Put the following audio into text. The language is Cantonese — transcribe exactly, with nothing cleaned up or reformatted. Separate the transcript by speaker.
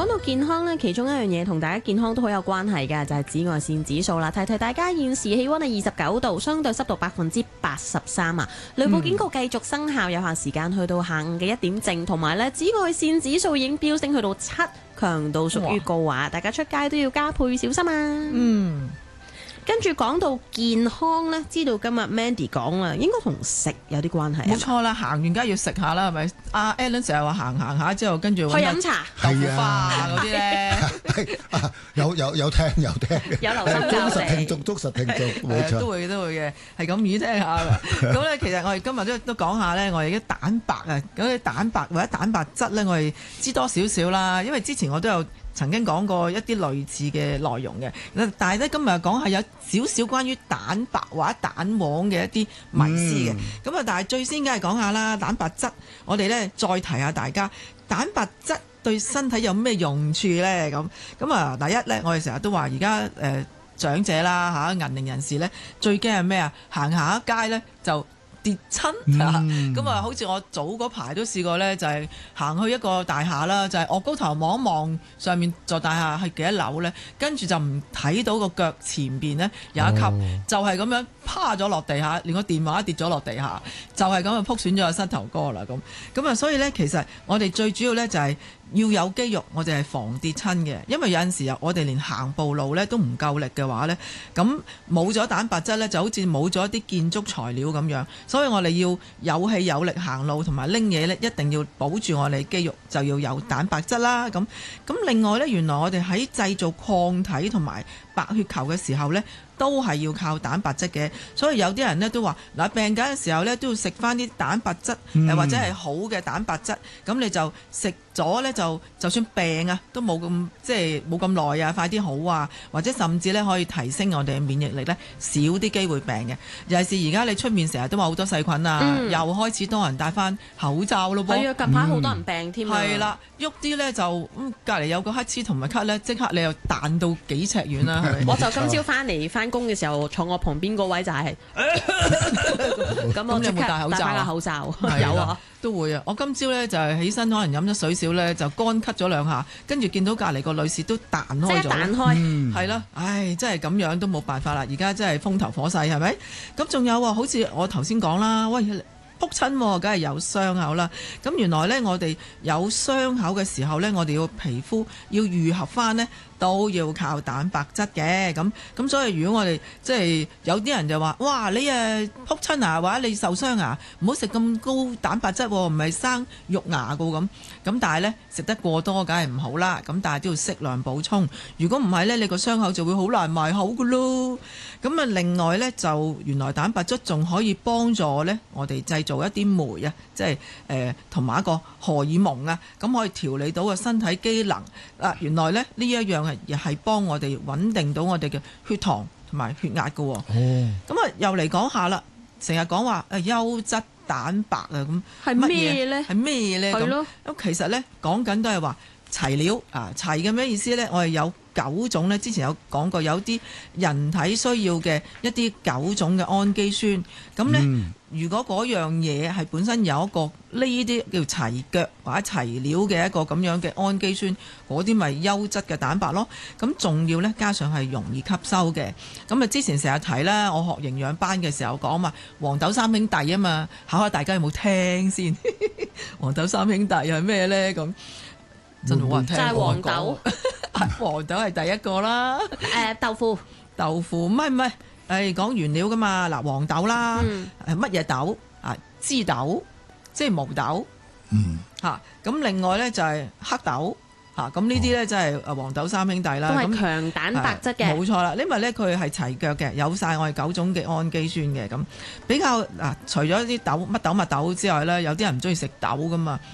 Speaker 1: 講到健康呢，其中一樣嘢同大家健康都好有關係嘅，就係紫外線指數啦。提提大家，現時氣溫係二十九度，相對濕度百分之八十三啊。雷暴警告繼續生效，有效時間去到下午嘅一點正，同埋呢紫外線指數已經飆升去到七，強度屬於高啊！大家出街都要加倍小心啊！嗯。跟住講到健康呢，知道今日 Mandy 講啦，應該同食有啲關係。
Speaker 2: 冇錯啦，行完梗係要食下啦，係咪？阿 Alan 成日話行行下之後，跟住
Speaker 1: 去飲茶、
Speaker 2: 豆腐花嗰啲咧，
Speaker 3: 有有有聽有聽，
Speaker 1: 有留心
Speaker 3: 忠實聽眾，忠實聽眾，冇錯，
Speaker 2: 都會都會嘅，係咁耳聽下嘅。咁咧，其實我哋今日都都講下咧，我哋啲蛋白啊，嗰啲蛋白或者蛋白質咧，我哋知多少少啦。因為之前我都有曾經講過一啲類似嘅內容嘅，但係咧今日講係有少少關於蛋白或者蛋黃嘅一啲迷思嘅。咁啊、嗯，但係最先梗係講下啦，蛋白質，我哋咧再提下大家，蛋白質對身體有咩用處咧？咁咁啊，第一咧，我哋成日都話而家誒長者啦嚇，銀齡人士咧最驚係咩啊？行下街咧就跌親咁啊！嗯、好似我早嗰排都試過呢，就係、是、行去一個大廈啦，就係、是、我高頭望一望上面座大廈係幾多樓呢？跟住就唔睇到個腳前邊呢有一級，哦、就係咁樣趴咗落地下，連個電話跌咗落地下，就係咁啊撲損咗個膝頭哥啦咁。咁啊，所以呢，其實我哋最主要呢就係、是。要有肌肉，我哋係防跌親嘅，因為有陣時我哋連行步路咧都唔夠力嘅話呢，咁冇咗蛋白質呢，就好似冇咗啲建築材料咁樣，所以我哋要有氣有力行路同埋拎嘢呢，一定要保住我哋肌肉，就要有蛋白質啦。咁咁另外呢，原來我哋喺製造抗體同埋白血球嘅時候呢，都係要靠蛋白質嘅，所以有啲人呢都話嗱，病緊嘅時候呢都要食翻啲蛋白質，嗯、或者係好嘅蛋白質，咁你就食咗呢，就就算病啊都冇咁即係冇咁耐啊，快啲好啊，或者甚至呢可以提升我哋嘅免疫力呢，少啲機會病嘅。尤其是而家你出面成日都話好多細菌啊，嗯、又開始多人戴翻口罩咯噃。
Speaker 1: 係啊，近排好多人病添啊。係啦、
Speaker 2: 嗯，喐啲呢，就隔離有個乞嗤同埋咳呢，即刻你又彈到幾尺遠啦。係咪
Speaker 1: 我就今朝翻嚟翻工嘅時候，坐我旁邊嗰位就係咁，我即刻戴翻個口罩。有啊，
Speaker 2: 都會啊！我今朝咧就係起身，可能飲咗水少咧，就乾咳咗兩下，跟住見到隔離個女士都彈開咗，
Speaker 1: 即係彈開，
Speaker 2: 係啦、嗯，唉，真係咁樣都冇辦法啦！而家真係風頭火勢，係咪？咁仲有啊，好似我頭先講啦，喂，撲親梗係有傷口啦。咁原來咧，我哋有傷口嘅時候咧，我哋要皮膚要愈合翻呢，都要靠蛋白質嘅。咁咁所以如果我哋即係有啲人就話，哇，你誒撲親啊，或者你受傷啊，唔好食咁高蛋白質，唔係生肉芽噶咁。咁但係呢，食得過多梗係唔好啦。咁但係都要適量補充。如果唔係呢，你個傷口就會好難埋口噶咯。咁啊，另外呢，就原來蛋白質仲可以幫助呢我哋製造一啲酶啊，即係誒同埋一個荷爾蒙啊，咁可以調理到個身體機能。啊，原來呢，呢一樣係亦係幫我哋穩定到我哋嘅血糖同埋血壓噶。哦，咁啊又嚟講下啦，成日講話誒優質蛋白啊，咁
Speaker 1: 係咩呢？
Speaker 2: 係咩呢？係咯，咁其實呢，講緊都係話齊料啊，齊嘅咩意思呢？我哋有九種呢，之前有講過，有啲人體需要嘅一啲九種嘅氨基酸。咁呢，嗯、如果嗰樣嘢係本身有一個呢啲叫齊腳或者齊料嘅一個咁樣嘅氨基酸，嗰啲咪優質嘅蛋白咯。咁仲要呢，加上係容易吸收嘅。咁啊，之前成日提啦，我學營養班嘅時候講嘛，黃豆三兄弟啊嘛，考下大家有冇聽先？黃豆三兄弟又係咩呢？咁真係冇人聽過。
Speaker 1: 就係黃豆。
Speaker 2: 黃豆係第一個啦，誒、
Speaker 1: 呃、豆腐，
Speaker 2: 豆腐唔係唔係，誒講原料噶嘛，嗱黃豆啦，係乜嘢豆啊？枝豆，即係毛豆，嗯嚇，咁、啊、另外咧就係黑豆嚇，咁呢啲咧就係誒黃豆三兄弟啦，
Speaker 1: 都係強蛋白質嘅，
Speaker 2: 冇錯啦，因為咧佢係齊腳嘅，有晒我哋九種嘅氨基酸嘅，咁比較嗱、啊，除咗啲豆乜豆乜豆之外咧，有啲人唔中意食豆噶嘛。